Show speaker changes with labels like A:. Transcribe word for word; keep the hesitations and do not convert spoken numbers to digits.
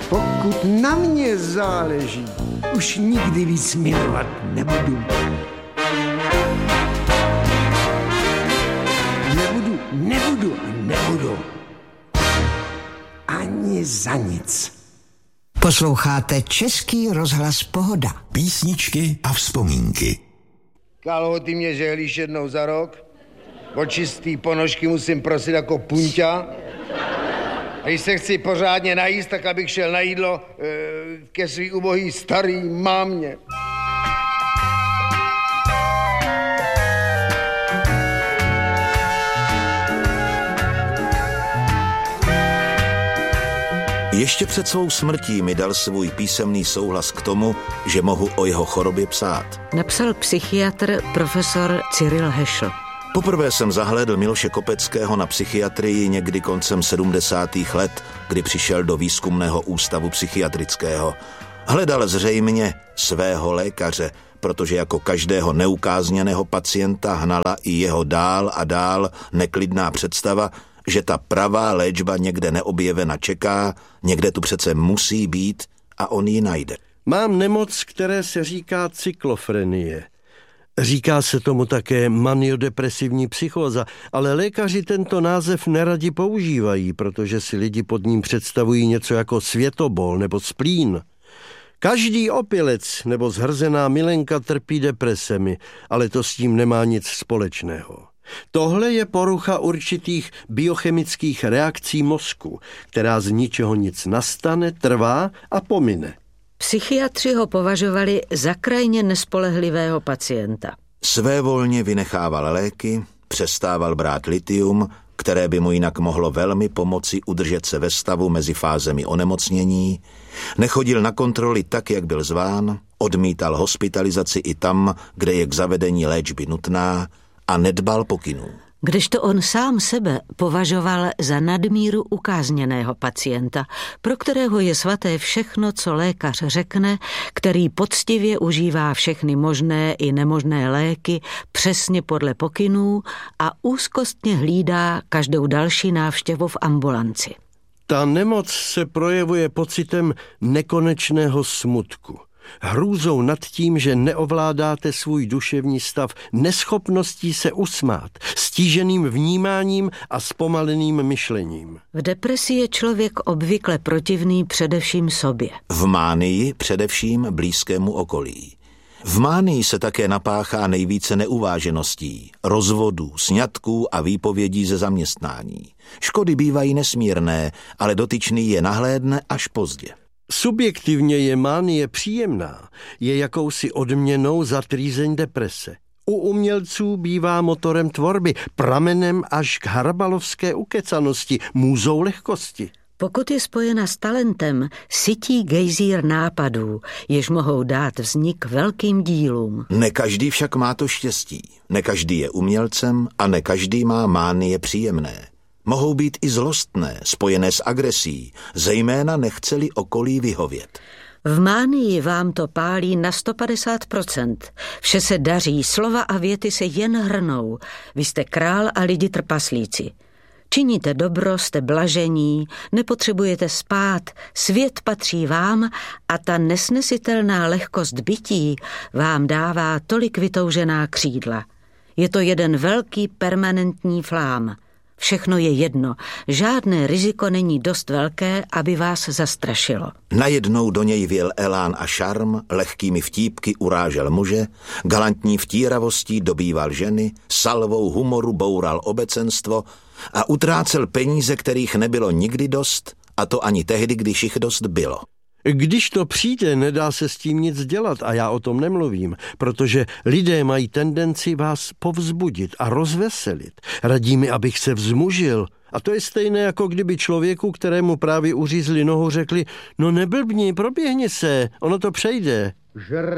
A: Pokud na mě záleží, už nikdy víc milovat nebudu. Nebudu, nebudu a nebudu. Ani za nic.
B: Posloucháte Český rozhlas Pohoda.
C: Písničky a vzpomínky.
D: Kalhoty mě žehlíš jednou za rok. O čistý ponožky musím prosit jako punťa. A když se chci pořádně najíst, tak abych šel na jídlo e, ke svý ubohý starý mámě.
C: Ještě před svou smrtí mi dal svůj písemný souhlas k tomu, že mohu o jeho chorobě psát.
E: Napsal psychiatr profesor Cyril Hešl.
C: Poprvé jsem zahlédl Miloše Kopeckého na psychiatrii někdy koncem sedmdesátých let, kdy přišel do výzkumného ústavu psychiatrického. Hledal zřejmě svého lékaře, protože jako každého neukázněného pacienta hnala i jeho dál a dál neklidná představa, že ta pravá léčba někde neobjevena čeká, někde tu přece musí být a on ji najde.
F: Mám nemoc, které se říká cyklofrenie. Říká se tomu také maniodepresivní psychóza, ale lékaři tento název neradi používají, protože si lidi pod ním představují něco jako světobol nebo splín. Každý opilec nebo zhrzená milenka trpí depresemi, ale to s tím nemá nic společného. Tohle je porucha určitých biochemických reakcí mozku, která z ničeho nic nastane, trvá a pomine.
E: Psychiatři ho považovali za krajně nespolehlivého pacienta.
C: Svévolně vynechával léky, přestával brát lithium, které by mu jinak mohlo velmi pomoci udržet se ve stavu mezi fázemi onemocnění, nechodil na kontroly tak, jak byl zván, odmítal hospitalizaci i tam, kde je k zavedení léčby nutná, a nedbal pokynů.
E: Kdežto on sám sebe považoval za nadmíru ukázněného pacienta, pro kterého je svaté všechno, co lékař řekne, který poctivě užívá všechny možné i nemožné léky přesně podle pokynů a úzkostně hlídá každou další návštěvu v ambulanci.
F: Ta nemoc se projevuje pocitem nekonečného smutku. Hrůzou nad tím, že neovládáte svůj duševní stav, neschopností se usmát, stíženým vnímáním a zpomaleným myšlením.
E: V depresi je člověk obvykle protivný především sobě.
C: V mánii především blízkému okolí. V mánii se také napáchá nejvíce neuvážeností, rozvodů, sňatků a výpovědí ze zaměstnání. Škody bývají nesmírné, ale dotyčný je nahlédne až pozdě.
F: Subjektivně je mánie příjemná, je jakousi odměnou za trýzeň deprese. U umělců bývá motorem tvorby, pramenem až k harabalovské ukecanosti, můzou lehkosti.
E: Pokud je spojena s talentem, sytí gejzír nápadů, jež mohou dát vznik velkým dílům.
C: Ne každý však má to štěstí. Ne každý je umělcem a ne každý má mánie příjemné. Mohou být i zlostné, spojené s agresí, zejména nechce-li okolí vyhovět.
E: V mánii vám to pálí na sto padesát procent. Vše se daří, slova a věty se jen hrnou. Vy jste král a lidi trpaslíci. Činíte dobro, jste blažení, nepotřebujete spát, svět patří vám a ta nesnesitelná lehkost bytí vám dává tolik vytoužená křídla. Je to jeden velký permanentní flám. Všechno je jedno, žádné riziko není dost velké, aby vás zastrašilo.
C: Najednou do něj vjel elán a šarm, lehkými vtípky urážel muže, galantní vtíravostí dobýval ženy, salvou humoru boural obecenstvo a utrácel peníze, kterých nebylo nikdy dost, a to ani tehdy, když jich dost bylo.
F: Když to přijde, nedá se s tím nic dělat a já o tom nemluvím, protože lidé mají tendenci vás povzbudit a rozveselit. Radí mi, abych se vzmužil. A to je stejné, jako kdyby člověku, kterému právě uřízli nohu, řekli, no neblbni, proběhni se, ono to přejde.